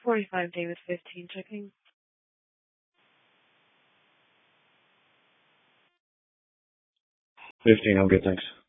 45 David 15 checking. 15, I'm good, thanks.